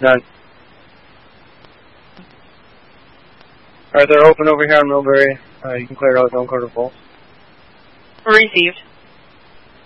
None. Alright, they're open over here on Millbury. You can clear out Zone Quarter Full. Received.